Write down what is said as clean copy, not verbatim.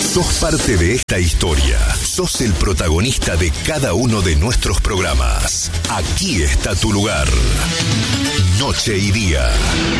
Sos parte de esta historia. Sos el protagonista de cada uno de nuestros programas. Aquí está tu lugar. Noche y Día.